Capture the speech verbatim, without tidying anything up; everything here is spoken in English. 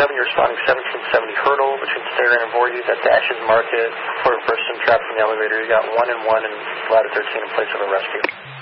seven, you're responding seventeen seventy Hurdle between Stayran and Voorhees at the Ashes Market. For a person trapped in the elevator, you got one and one and ladder thirteen in place of a rescue.